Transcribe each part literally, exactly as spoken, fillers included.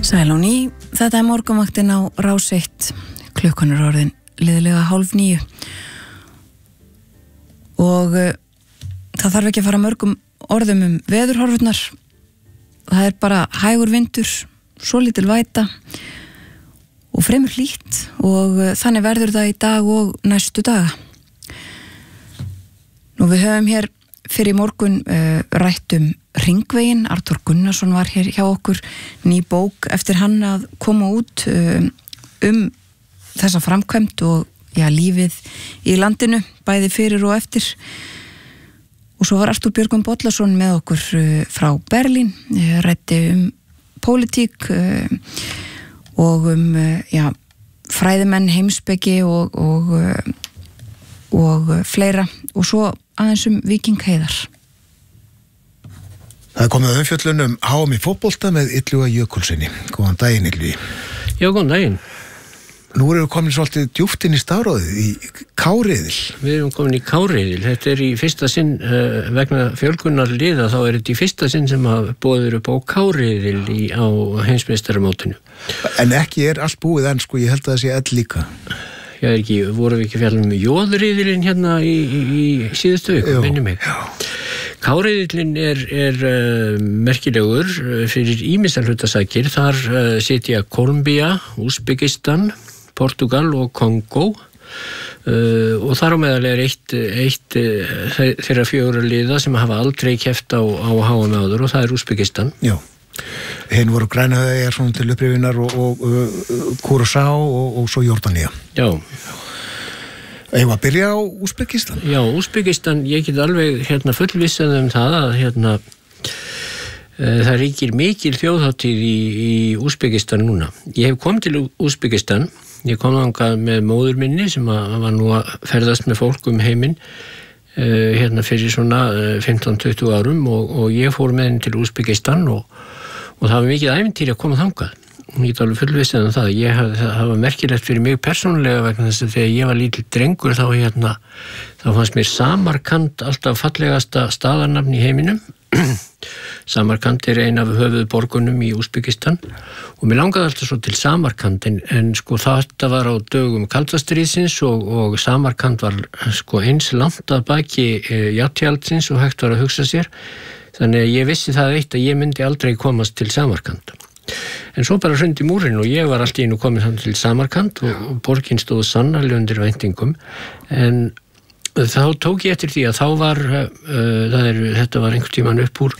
Sæl og ný, þetta er morgunvaktin á Rás eitt, klukkan er orðin liðlega hálf níu og uh, það þarf ekki að fara mörgum orðum um veðurhorfurnar. Það er bara hægur vindur, svo lítil væta og fremur hlýtt og uh, þannig verður það í dag og næstu daga. Nú við höfum hér fyrir morgun uh, rætt um Hringveginn. Arthur Gunnarsson var hér hjá okkur, ný bók eftir hann að koma út um, um þessa framkvæmd og já, lífið í landinu, bæði fyrir og eftir. Og svo var Arthur Björgvin Bollason með okkur uh, frá Berlín, uh, rætti um pólitík uh, og um uh, já, fræðimenn, heimspeki og, og, uh, og uh, fleira, og svo aðeins um Víking Heiðar. Það er komið umfjöllun um H M í fótbolta með Illuga Jökulssyni. Góðan daginn, Illugi. Já, góðan daginn. Nú erum við komin svolítið djúpt inn í stafróðið, í Káriðil. Við erum komin í Káriðil. Þetta er í fyrsta sinn, uh, vegna fjölgunnar liða, þá er þetta í fyrsta sinn sem að boður upp á Káriðil í, á heimsmeistaramótinu. En ekki er allt búið enn, sko, ég held að það sé ell líka. Já, ekki, vorum við ekki fjallum með jóðriðilinn hérna í, í, í síðustu viku, minni mig. Já. Káriðillinn er, er uh, merkilegur fyrir ýmissa hlutasakir. Þar uh, sitja Kólumbía, Úsbekistan, Portugal og Kongó uh, og þar á meðal er eitt, eitt uh, þeirra fjögurra liða sem hafa aldrei keppt á, á H M áður, og það er Úsbekistan. Já. Hinn voru Grænhöfðeyjar svona til upprifunar og, og uh, Curaçao og, og svo Jórdanía. Já. Eigum að byrja á Úsbekistan? Já, Úsbekistan, ég get alveg hérna fullvissað um það að hérna uh, það ríkir mikil þjóðhátíð í, í Úsbekistan núna. Ég hef komið til Úsbekistan, ég kom þangað með móður minni sem að, var nú að ferðast með fólk um heiminn uh, hérna fyrir svona uh, fimmtán til tuttugu árum og, og ég fór með henni til Úsbekistan og, og það var mikið ævintýri að koma þangað. Ég get alveg fullvissað um það. Ég haf, það var merkilegt fyrir mig persónulega vegna þess að þegar ég var lítill drengur þá hérna, þá fannst mér Samarkand alltaf fallegasta staðarnafn í heiminum. Samarkand er ein af höfuðborgunum í Úsbekistan og mér langaði alltaf svo til Samarkand en, en sko þetta var á dögum kaldastríðsins og, og Samarkand var sko eins langt að baki e, játjaldsins og hægt var að hugsa sér. Þannig að ég vissi það eitt að ég myndi aldrei komast til Samarkand. En svo bara hrundi múrin og ég var allt í einu komin hann til Samarkand og, og borgin stóð sannarlega undir væntingum. En þá tók ég eftir því að þá var, uh, það er, þetta var einhvern tímann upp úr,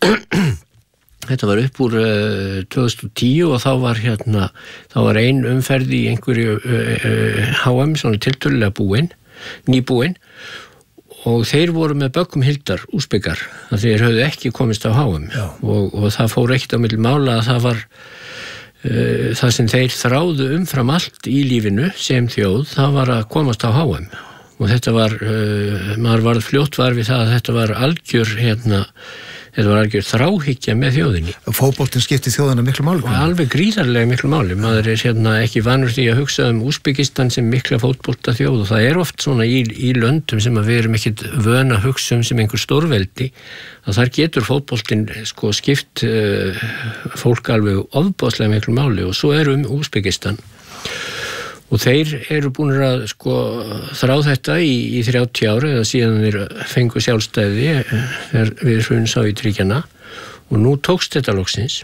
þetta var upp úr uh, tvö þúsund og tíu og þá var hérna, þá var ein umferð í einhverju uh, uh, H M, svona tiltölulega búin, nýbúin. Og þeir voru með böggum hildar, Úsbekar, að þeir höfðu ekki komist á H M og, og það fór ekkert á milli mála að það var uh, það sem þeir þráðu umfram allt í lífinu sem þjóð, það var að komast á H M og þetta var, uh, maður varð fljótt var við það að þetta var algjör hérna, þetta var algjör þráhyggja með þjóðinni. Fótboltinn skipti þjóðina miklu máli. Og alveg gríðarlega miklu máli. Maður er hérna ekki vanur því að hugsa um Úsbekistan sem mikla fótbolta þjóð og það er oft svona í, í löndum sem að við erum ekkit vön að hugsa um sem einhver stórveldi að þar getur fótboltinn sko skipt uh, fólk alveg ofboðslega miklu máli og svo er um Úsbekistan. Og þeir eru búin að sko þrá þetta í, í þrjátíu ára eða síðan þeir fengu sjálfstæði þegar við hrun Sovétríkjanna og nú tókst þetta loksins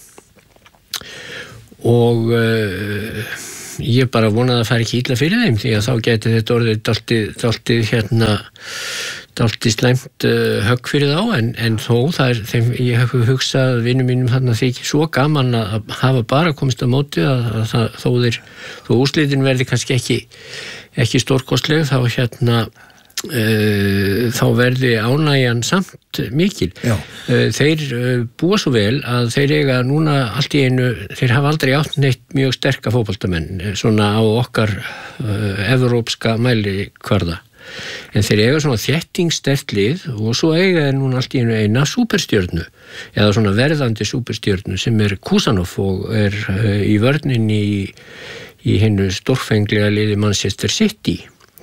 og uh, ég bara vonaði að fara ekki illa fyrir þeim því að þá geti þetta orðið dálítið, dálítið hérna dálítið slæmt uh, högg fyrir þá en, en þó það er þeim, ég hef hugsað vinnum mínum þarna þykir svo gaman að hafa bara komist á móti að, að það, þó þeir þó úrslitin verði kannski ekki ekki stórkostleg þá hérna uh, þá verði ánægjan samt mikil. Já. Uh, þeir uh, búa svo vel að þeir eiga núna allt í einu, þeir hafa aldrei átt neitt mjög sterka fótboltamenn svona á okkar uh, evrópska mælikvarða. En þeir eiga svona þéttingsterkt lið og svo eiga þeir núna allt í einu eina súperstjörnu eða svona verðandi súperstjörnu sem er Kusanov og er uh, í vörninni í, í hinnu stórfenglega liði Manchester City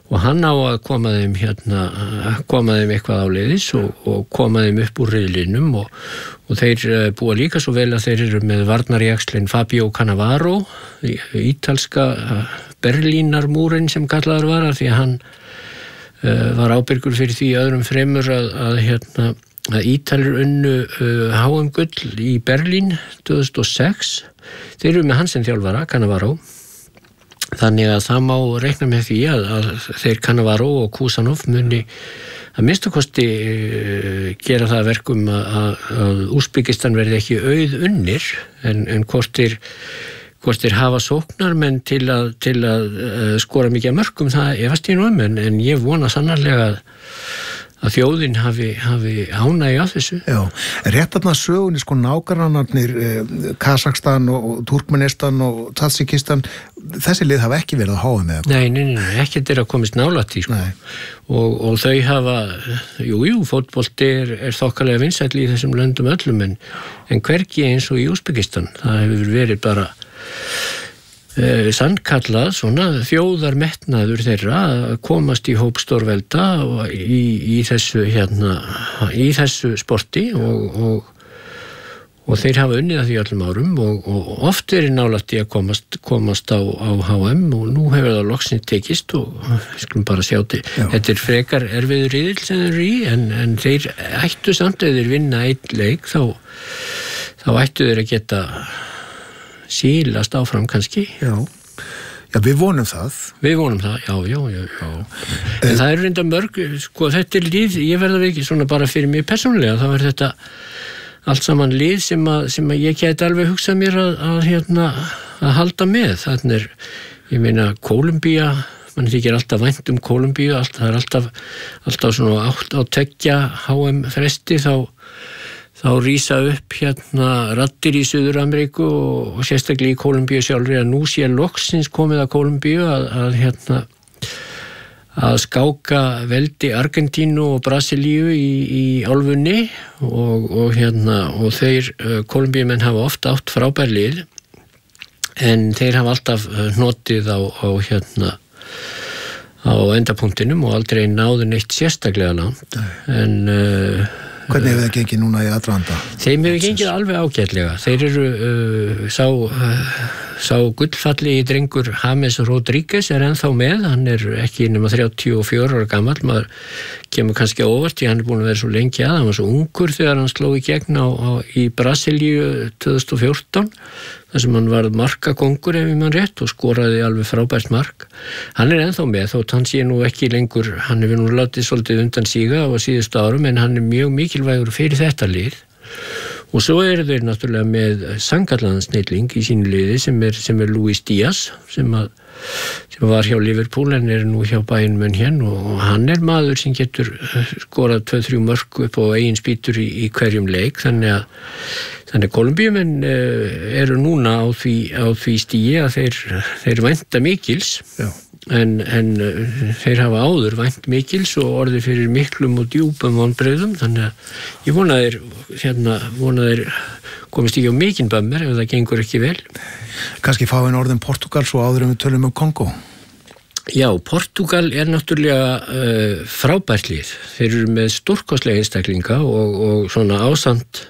og hann á að koma þeim hérna, koma þeim eitthvað áleiðis og, og koma þeim upp úr riðlinum og, og þeir búa líka svo vel að þeir eru með varnarjaxlinn Fabio Cannavaro, ítalska Berlínarmúrinn sem kallaður var af því að hann uh, var ábyrgur fyrir því öðrum fremur að, að hérna að Ítalir unnu uh, H M gull í Berlín tvö þúsund og sex. Þeir eru með hann sem þjálfara, Cannavaro. Þannig að það má reikna með því að, að þeir Cannavaro og Kusanov muni að minnsta kosti uh, gera það verkum að, að, að Úsbekistan verði ekki auð unnir en, en hvort þeir, hvort þeir hafa sóknarmenn til að, til að uh, skora mikið mörkum það efast ég nú um en, en ég vona sannarlega að að þjóðin hafi, hafi ánægju af þessu. Já, rétt þarna sögunni sko nágrannarnir eh, Kazakstan og, og Turkmenistan og Tadjikistan, þessi lið hafa ekki verið að háa með. Nei, nei, nei, ekkert er að komast nálægt í sko. Og, og þau hafa, jú, jú, fótbolti er, er þokkalega vinsæll í þessum löndum öllum en, en hvergi eins og í Úsbekistan. Það hefur verið bara Eh, sannkallað svona þjóðarmetnaður þeirra að komast í hóp stórvelda og í, í þessu hérna, í þessu sporti og, og, og þeir hafa unnið að því öllum árum og, og oft verið nálægt í að komast, komast á, á H M og nú hefur það loksins tekist og við skulum bara sjá til. Þetta er frekar erfiður riðill sem þeir eru í en, en þeir ættu samt að þeir vinna einn leik þá, þá ættu þeir að geta sílast áfram kannski. Já. Já, við vonum það. Við vonum það, já, já, já, já. En það er reynda mörg, sko, þetta er lið, ég verða ekki svona bara fyrir mig persónulega, þá er þetta allt saman lið sem að, sem að ég geti alveg hugsað mér að, að, hérna, að halda með. Þannig er, ég meina, Kólumbía, mann þykir alltaf vænt um Kólumbíu, allt, það er alltaf, alltaf svona átt á tveggja H M fresti þá þá rísa upp hérna raddir í Suður-Ameríku og, og sérstaklega í Kólumbíu sjálfri að nú sé loksins komið að Kólumbíu að, að hérna að skáka veldi Argentínu og Brasilíu í, í álfunni og, og hérna og þeir uh, Kólumbíumenn hafa ofta átt frábær lið en þeir hafa alltaf hnotið á, á hérna á endapunktinum og aldrei náðu neitt sérstaklega langt en uh, hvernig hefur það gengið núna í aðdraganda? Þeim hefur gengið alveg ágætlega. Þeir eru uh, sá, uh, sá gullfallegi drengur James Rodríguez er ennþá með, hann er ekki nema þrjátíu og fjögur ára gamall, maður kemur kannski óvart því hann er búin að vera svo lengi að, hann var svo ungur þegar hann sló í gegn á, á, í Brasilíu tvö þúsund og fjórtán þar sem hann var markakongur ef ég man rétt og skoraði alveg frábært mark. Hann er ennþá með þótt hann sé nú ekki lengur, hann hefur nú látið svolítið undan síga á síðustu árum en hann er mjög mikilvægur fyrir þetta lið. Og svo eru þeir náttúrulega með sannkallaðan snilling í sínu liði sem er, sem er Luis Díaz sem, að, sem var hjá Liverpool en er nú hjá Bayern München og hann er maður sem getur skorað tvö þrjú mörk upp á eigin spýtur í, í hverjum leik þannig að Þannig að Kólumbíumenn eru núna á því, á því stigi að þeir, þeir vænta mikils en, en þeir hafa áður vænt mikils og orðið fyrir miklum og djúpum vonbrigðum þannig að ég vona þeir, hérna, vona þeir komist ekki á mikinn bömmir ef það gengur ekki vel. Kannski fá einn orðin Portugal svo áður en við tölum um Kongo? Já, Portugal er náttúrulega uh, frábært lið. Þeir eru með stórkostlega einstaklinga og, og svona ásamt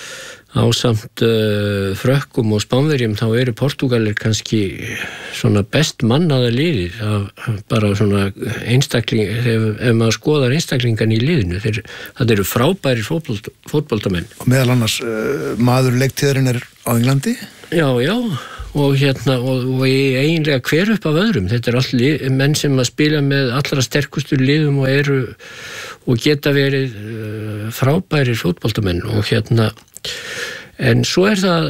ásamt uh, frökkum og spánverjum þá eru Portugalir kannski svona best mannaða liðið af bara svona einstakling ef, ef maður skoðar einstaklingan í liðinu þeir, það eru frábærir fótbolt, fótboltamenn. Og meðal annars uh, maður leiktíðurinn er á Englandi? Já, já og hérna og, og eiginlega hver upp af öðrum þetta er all lið, menn sem að spila með allra sterkustu liðum og eru og geta verið uh, frábærir fótboltamenn og hérna en svo er það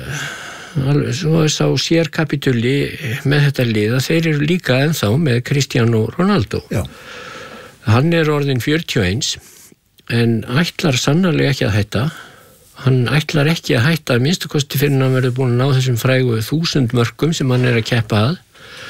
svo er sá sérkapituli með þetta lið að þeir eru líka ennþá með Cristiano Ronaldo. Já. Hann er orðinn fjörutíu og eins en ætlar sannarlega ekki að hætta hann ætlar ekki að hætta að minnstu kosti fyrir hann verður búin að ná þessum frægu þúsund mörkum sem hann er að keppa að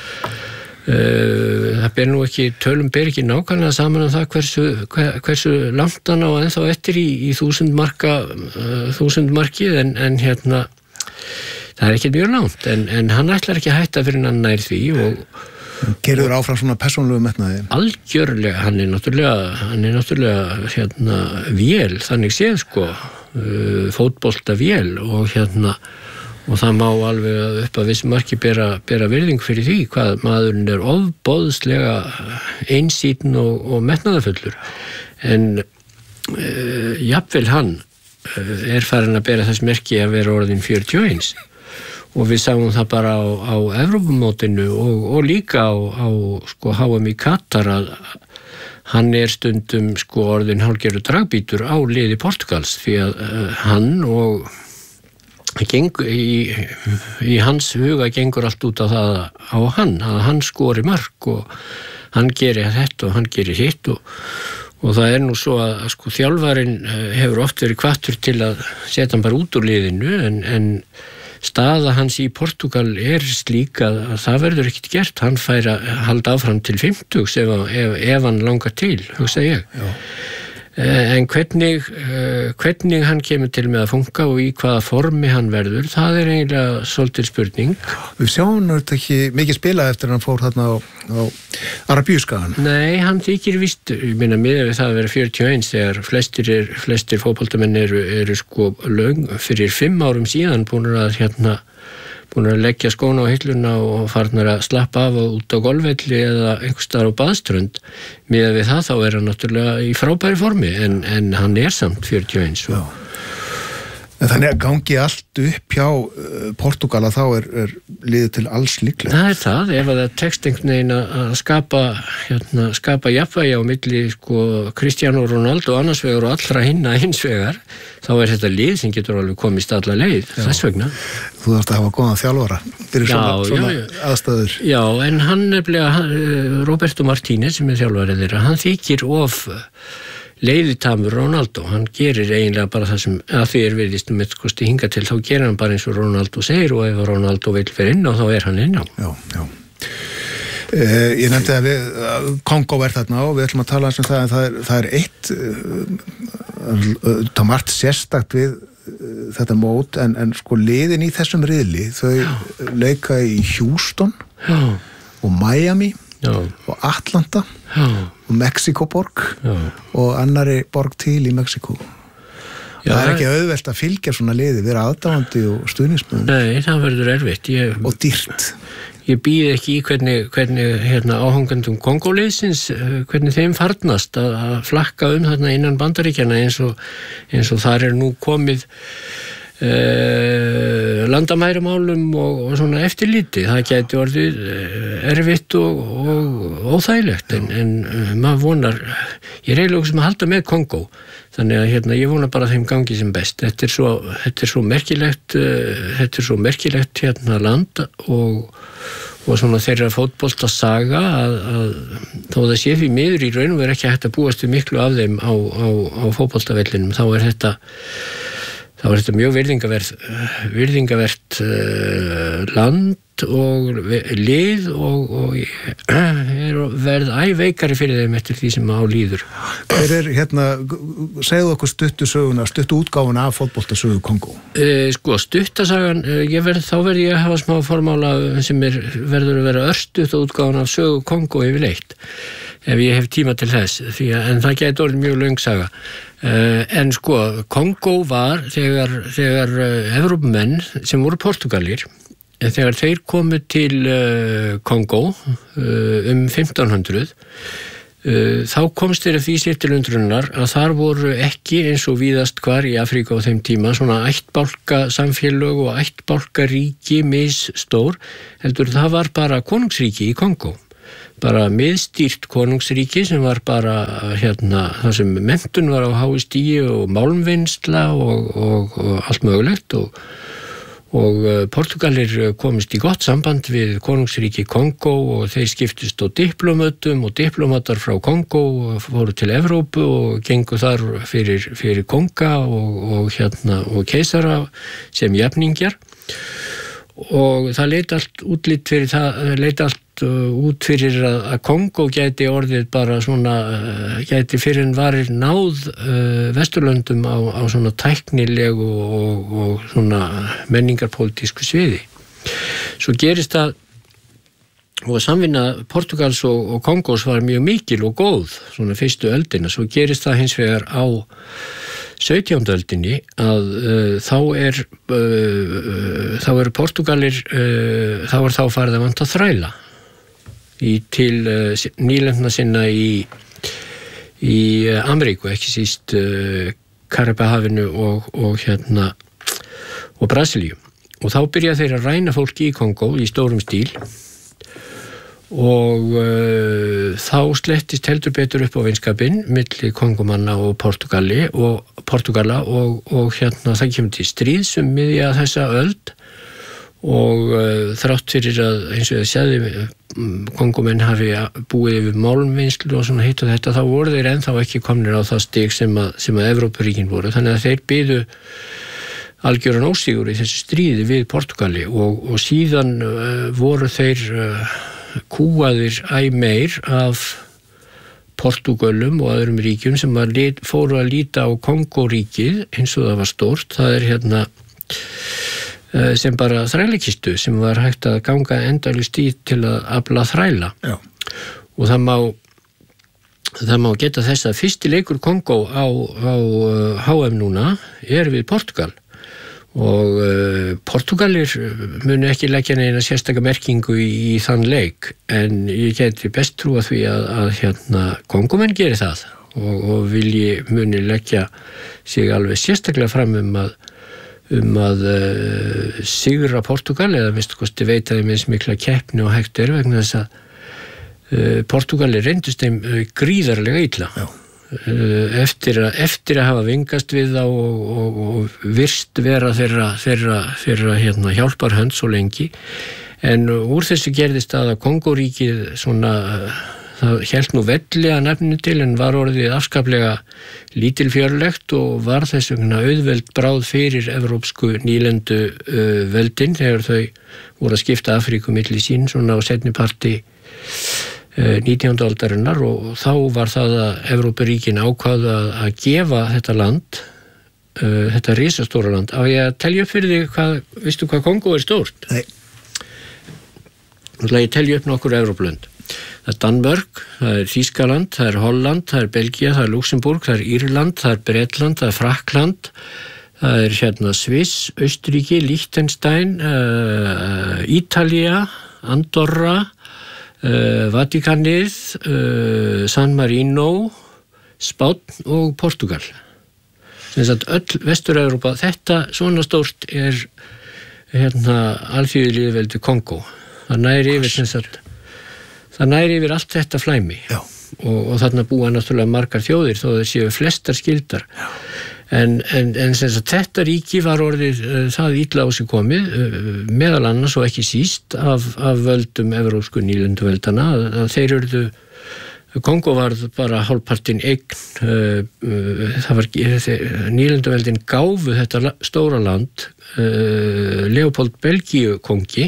það ber nú ekki tölum ber ekki nákvæmlega saman um það hversu, hversu langt hann á ennþá eftir í, í þúsund marka uh, þúsund markið en, en hérna það er ekki mjög langt en, en hann ætlar ekki að hætta fyrir hann nær því og, Keyrður áfram svona persónulegu metnaði? Algjörlega, hann er náttúrulega, hann er náttúrulega hérna vél, þannig séð sko, uh, fótbolta vél og hérna, og það má alveg upp að vissu marki bera, bera virðing fyrir því hvað maðurinn er ofboðslega einsýtn og, og metnaðarfullur. En uh, jafnvel hann uh, er farin að bera þess merki að vera orðin fjörutíu og eins. Og við sáum það bara á, á Evrópumótinu og, og líka á, á sko, H M í Katar að hann er stundum sko, orðin hálfgerður dragbítur á liði Portugals því að uh, hann og gengur, í, í hans huga gengur allt út á það á hann, að hann skori mörk og hann gerir þetta og hann gerir hitt og, og það er nú svo að, að sko, þjálfarinn hefur oft verið hvattur til að setja hann bara út úr liðinu en, en staða hans í Portugal er slík að, að það verður ekkert gert, hann fær að halda áfram til fimmtugs ef, ef, ef hann langar til, hugsa ég. Já. En hvernig, hvernig hann kemur til með að funka og í hvaða formi hann verður, það er eiginlega svolítið spurning. Við sjáum þetta ekki mikið spilað eftir að hann fór þarna á, á Arabíuskagan. Nei, hann þykir víst, ég meina miðað við það að vera fjörutíu og eins þegar flestir, er, flestir fótboltamenn eru, eru sko löng fyrir fimm árum síðan búin að hérna búin að leggja skóna á hilluna og farnar að slappa af og út á golfvelli eða einhvers staðar á baðströnd. Miðað við það þá er hann náttúrulega í frábæri formi en, en hann er samt fjörutíu og eins. Og... Þannig að gangi allt upp hjá Portugala þá er, er liðið til alls líklegt. Það er það, ef það tekst einhvern veginn að skapa, hérna, skapa jafnvægi á milli sko, Cristiano Ronaldo annars vegar og allra hinna hins vegar, þá er þetta lið sem getur alveg komist alla leið, já. Þess vegna. Þú þarfst að hafa góðan þjálfara fyrir já, svona, svona já, aðstæður. Já, en hann nefnilega, Roberto Martínez sem er þjálfarið þeirra, hann þykir of leiðitamur Ronaldo, hann gerir eiginlega bara það sem að því er virðist um eitt kosti hinga til, þá gerir hann bara eins og Ronaldo segir og ef Ronaldo vil vera inn á þá er hann inn á. Já, já. Eh, ég nefndi að við, að Kongó er þarna og við ætlum að tala um það en það er, það er eitt uh, það margt sérstakt við uh, þetta mót en, en sko liðin í þessum riðli, þau já. Leika í Houston já. Og Miami já. Og Atlanta já. Og Mexikoborg já. Og annari borg til í Mexiko. Já, það er ekki auðvelt að fylgja svona liði, vera aðdáandi og stuðningsmenn. Nei, það verður erfitt. Ég, og dýrt. Ég býð ekki í hvernig, hvernig hérna, áhangandum Kongóliðsins, hvernig þeim farnast að, að flakka um þarna innan Bandaríkjana eins og, eins og þar er nú komið Uh, landamærumálum og, og svona eftirliti, það gæti orðið uh, erfitt og, og óþægilegt en, en uh, maður vonar ég er eiginlega sem að halda með Kongó þannig að hérna, ég vona bara þeim gangi sem best þetta er svo, þetta er svo merkilegt uh, þetta er svo merkilegt hérna land og, og svona þeirra fótboltasaga að, að þó það sé því miður í raun og er ekki hægt að búast við miklu af þeim á, á, á fótboltavellinum, þá er þetta þá er þetta mjög virðingavert, virðingavert uh, land og lið og, og er verð æ veikari fyrir þeim eftir því sem á líður. Hver er hérna, segðu okkur stuttu söguna, stuttu útgáfuna af fótboltasögu Kongó? Uh, sko, stuttasagan, uh, ég verð, þá verð ég að hafa smá formála sem er, verður að vera örstutt útgáfuna af sögu Kongó yfirleitt. Ef ég hef tíma til þess, því að, en það gæti orðið mjög löng saga. Uh, en sko, Kongó var þegar, þegar uh, Evrópumenn sem voru Portugalir, þegar þeir komu til uh, Kongó uh, um fimmtán hundruð, uh, þá komst þeir að því sér til undrunar að þar voru ekki eins og víðast hvar í Afríku á þeim tíma svona ættbálka samfélög og ættbálka ríki misstór, heldur það var bara konungsríki í Kongó. Bara miðstýrt konungsríki sem var bara hérna það sem menntun var á hái stigi og málmvinnsla og, og, og allt mögulegt og, og Portugalir komist í gott samband við konungsríki Kongó og þeir skiptist á diplomötum og diplomatar frá Kongó fóru til Evrópu og gengu þar fyrir, fyrir konga og, og, hérna, og keisara sem jafningjar og það leit allt útlit fyrir það, leit allt út fyrir að, að Kongó gæti orðið bara svona, gæti fyrir en varir náð uh, Vesturlöndum á, á svona tæknilegu og, og svona menningarpólitísku sviði. Svo gerist það og samvinna Portugals og, og Kongós var mjög mikil og góð svona fyrstu öldina, svo gerist það hins vegar á sautjándu öldinni að uh, þá er uh, þá eru Portugalir uh, þá er þá farið að vanta þræla í til uh, nýlendna sinna í í uh, Ameríku, ekki síst uh, Karibahafinu og, og hérna og Brasilíu, og þá byrja þeir að ræna fólki í Kongó í stórum stíl og uh, þá slettist heldur betur upp á vinskapinn milli Kongomanna og Portugali og Portugala og, og hérna það kemur til stríðs um miðja þessa öld og uh, þrátt fyrir að eins og það séði Kongomenn hafi búið yfir málmvinnslu og svona hitt og þetta, þá voru þeir ennþá ekki komnir á það stig sem að, sem að Evrópuríkin voru, þannig að þeir byðu algjöran ósigur í þessu stríði við Portugali og, og síðan uh, voru þeir uh, kúaðir æ meir af Portugölum og öðrum ríkjum sem að lit, fóru að líta á Kongoríkið eins og það var stórt, það er hérna uh, sem bara þrælakistu sem var hægt að ganga endalaust í til að afla þræla. Já. Og það má það má geta þess að fyrsti leikur Kongó á, á uh, H M núna er við Portugal og uh, Portugalir munu ekki leggja neina sérstaka merkingu í, í þann leik, en ég geti best trúa því að, að hérna Kongomenn geri það og, og vilji muni leggja sig alveg sérstaklega fram um að um að uh, sigra Portugal, eða minnst kosti veita þeim eins mikla keppni og hægt er, vegna þess að uh, Portugalir reyndust þeim uh, gríðarlega illa. Já. Eftir að, eftir að hafa vingast við þá og, og, og virst vera þeirra, þeirra, þeirra hérna, hjálparhönd svo lengi, en úr þessu gerðist að Kongoríkið svona, það hélt nú velli að nefninu til, en var orðið afskaplega lítilfjörlegt og var þess vegna auðveld bráð fyrir evrópsku nýlendu uh, veldin þegar þau voru að skipta Afríku milli sín svona á seinni parti nítjándu aldarinnar, og þá var það að Evrópuríkin ákváðu að, að gefa þetta land, uh, þetta risastóra land. Á ég að telja upp fyrir þig hvað, veistu hvað Kongó er stórt? Nei. Nú ætla ég að telja upp nokkur Evrópulönd. Það er Danmörk, það er Þýskaland, það er Holland, það er Belgía, það er Luxemburg, það er Írland, það er Bretland, það er Frakkland, það er hérna Sviss, Austurríki, Liechtenstein, uh, Ítalía, Andorra, Uh, Vatikanið, uh, San Marino, Spánn og Portugal. Þess að öll Vestur-Evrópa, þetta svona stórt er hérna alþjóðlýðveldi Kongó. Það næri yfir þess að það næri yfir allt þetta flæmi. Já. Og, og þarna búa náttúrulega margar þjóðir þó þeir séu flestar skildar. Já. En, en, en sem sagt, þetta ríki var orðið uh, það illa á sig komið, uh, meðal annars og ekki síst af, af völdum evrópsku nýlenduveldana, að, að þeir eruðu, Kongó var bara hálfpartinn eign, uh, uh, það var, nýlenduveldin gáfu þetta stóra land uh, Leopold Belgíu kongi,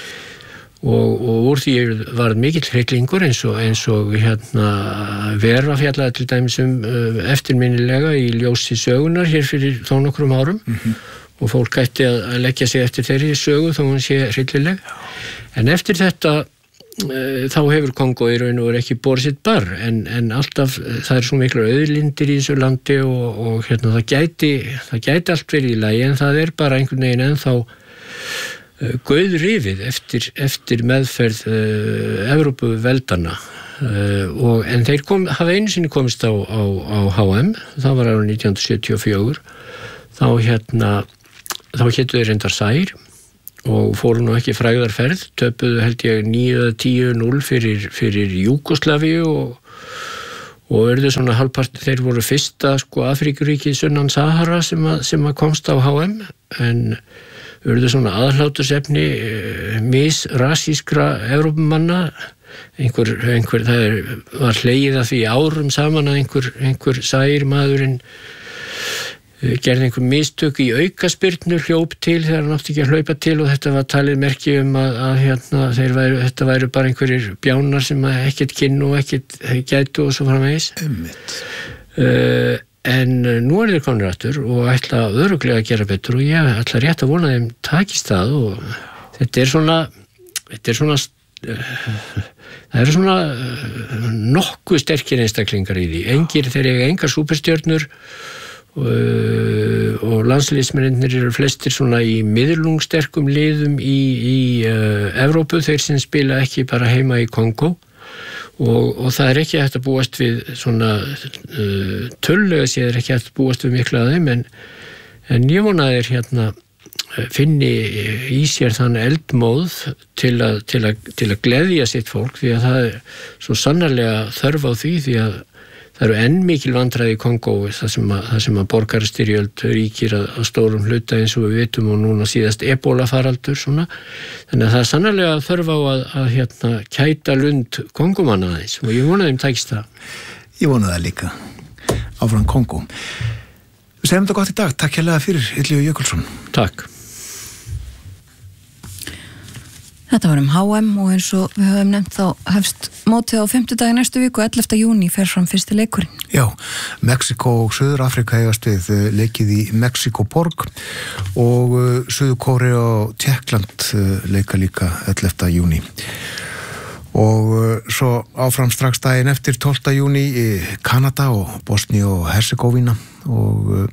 og, og úr því var mikill hryllingur eins og, eins og hérna Vera fjallaði til dæmis um uh, eftirminnilega í ljósi sögunar hér fyrir þó nokkrum árum. Mm-hmm. Og fólk ætti að, að leggja sig eftir þeirri sögu þó hún sé hryllileg. En eftir þetta uh, þá hefur Kongó í raun og veru ekki borið sitt barr, en, en alltaf það er svo miklu auðlindir í þessu landi og, og hérna það gæti, það gæti allt verið í lagi, en það er bara einhvern veginn ennþá gauðrifið eftir, eftir meðferð uh, Evrópuveldana uh, og en þeir kom, hafa einu sinni komist á, á, á H M, það var árið nítján hundruð sjötíu og fjögur, þá hérna þá hétu þeir reyndar sær og fóru nú ekki frægðarferð, töpuðu held ég níu eða tíu núll fyrir, fyrir Júgoslavíu og og urðu svona halvpart, þeir voru fyrsta sko Afríkuríkið sunnan Sahara sem að, sem að komst á H M, en urðu svona aðhlátursefni misrasískra Evrópumanna, einhver, einhver það er, var hlegið að því árum saman að einhver, einhver sær maðurinn gerði einhver mistök í aukaspyrnu, hljóp til þegar hann átti ekki að hlaupa til, og þetta var talið merki um að, að hérna, þeir væru, þetta væru bara einhverjir bjánar sem ekkert kynnu og ekkert gætu og svo framvegis. Einmitt. Uh, En nú er þeir komnir aftur og ætla örugglega að gera betur, og ég ætla rétt að vona þeim takist það, og þetta er svona, þetta er svona það eru svona nokkuð sterkir einstaklingar í því. Engir þeir eiga engar súperstjörnur og, og landsliðsmennir eru flestir svona í miðlungssterkum liðum í, í uh, Evrópu, þeir sem spila ekki bara heima í Kongó og, og það er ekki hægt að búast við svona uh, töllega séð er ekki hægt að búast við miklu að þeim en, en ég vona þeir hérna finni í sér þann eldmóð til að, til að, til að gleðja sitt fólk því að það er svo sannarlega þörf á því því að það eru enn mikil vandræði í Kongó það sem að, það sem að borgarastyrjöld ríkir að, að stórum hluta eins og við vitum og núna síðast ebola faraldur svona. Þannig að það er sannarlega þörf á að, að hérna, kæta lund Kongomanna aðeins og ég vona þeim tækist það. Ég vona það líka áfram Kongó. Við segjum þetta gott í dag. Takk hérlega fyrir Illugi Jökulsson. Takk. Þetta var um H M og eins og við höfum nefnt þá hefst mótið á fimmtudaginn næstu viku og ellefta júní fer fram fyrsti leikurinn. Já, Mexiko og Suður-Afrika eigast við leikið í Mexikoborg og Suður-Kórea og Tékkland leika líka ellefta júní. Og svo áfram strax daginn eftir tólfta júní í Kanada og Bosníu og Herzegovina og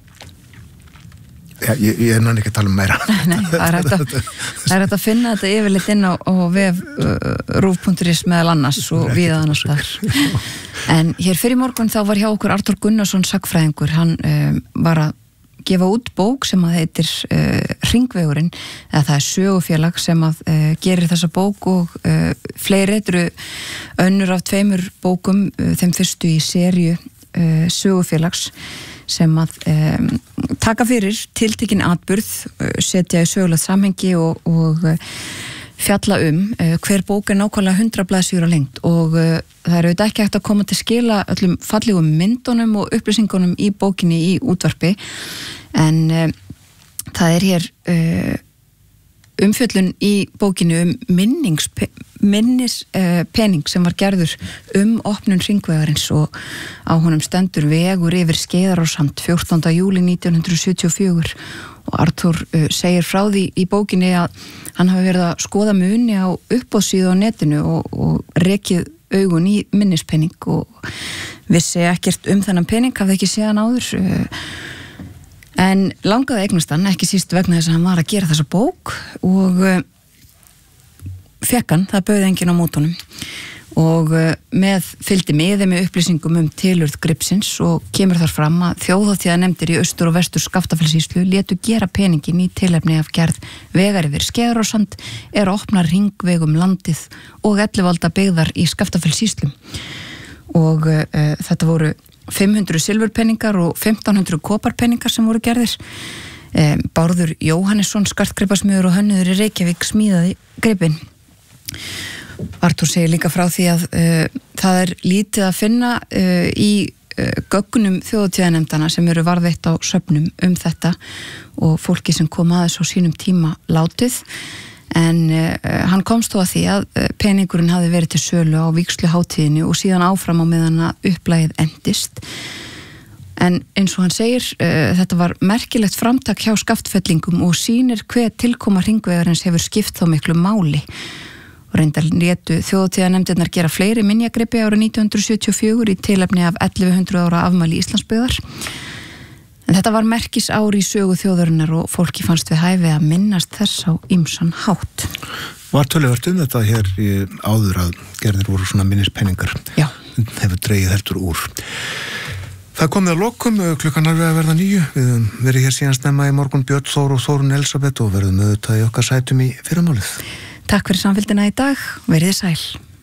ja, ég, ég er náttúrulega ekki að tala um meira. Nei, það er hægt að, það er hægt að finna þetta yfirleitt inn á, á vef uh, rúv punktur is meðal annars og víða annars þar. En hér fyrir morgun þá var hjá okkur Artur Gunnarsson sagfræðingur, hann um, var að gefa út bók sem að heitir uh, Hringvegurinn, eða það er sögufélag sem að uh, gerir þessa bók og uh, fleiri eru önnur af tveimur bókum, uh, þeim fyrstu í seríu uh, sögufélags sem að um, taka fyrir tiltekin atburð, uh, setja í sögulegt samhengi og, og uh, fjalla um uh, hver bók er nákvæmlega hundrað blaðsíður á lengd og uh, það er auðvitað ekki hægt að koma til skila öllum fallegum myndunum og upplýsingunum í bókinni í útvarpi en uh, það er hér uh, umfjöllun í bókinu um minnings, minnis uh, pening sem var gerður um opnun hringvegarins og á honum stendur vegur yfir Skeiðarársand fjórtánda júlí nítján hundruð sjötíu og fjögur og Artur uh, segir frá því í bókinni að hann hafi verið að skoða muni á uppáðsíðu á netinu og, og rekið augun í minnispenning og vissi ekkert um þennan pening, hafði ekki séð hann áður uh, en langaði eignast hann, ekki síst vegna þess að hann var að gera þessa bók og uh, fekk hann, það bauði enginn á mótunum og uh, með fylgdi miði með upplýsingum um tilurð gripsins og kemur þar fram að þjóðhátíðarnefndir í austur og vestur Skaftafellssýslu létu gera peningin í tilefni af gerð vegar yfir Skeiðarársand er að opna hringvegum landið og ellivalda byggðar í Skaftafellssýslu og uh, uh, þetta voru fimm hundruð silfurpenningar og fimmtán hundruð koparpenningar sem voru gerðir. Um, Bárður Jóhannesson, skartgripasmiður og hönnuður í Reykjavík smíðaði gripin. Artur segir líka frá því að uh, það er lítið að finna uh, í uh, gögnum þjóðhátíðarnefndana sem eru varðveitt á söfnum um þetta og fólki sem kom aðeins á sínum tíma látið. En uh, hann komst þó að því að uh, peningurinn hafi verið til sölu á vígsluhátíðinni og síðan áfram á meðan að upplægið endist. En eins og hann segir, uh, þetta var merkilegt framtak hjá Skaftfellingum og sýnir hver tilkoma hringvegarins hefur skipt þá miklu máli. Og reyndar létu þjóðhátíðarnefndirnar gera fleiri minjagripi árið nítján hundruð sjötíu og fjögur í tilefni af ellefu hundruð ára afmæli Íslandsbyggðar. En þetta var merkis ár í sögu þjóðarinnar og fólki fannst við hæfi að minnast þess á ýmsan hátt. Var töluvert um þetta hér í áður að gerðir voru svona minnispenningar. Já. Hefur dregið heldur úr. Það komið að lokum, klukkan er við að verða níu. Við höfum verið hér síðan snemma í morgun Björn Þór og Þórunn Elisabeth og verðum auðvitað í okkar sætum í fyrramálið. Takk fyrir samfylgdina í dag, verið sæl.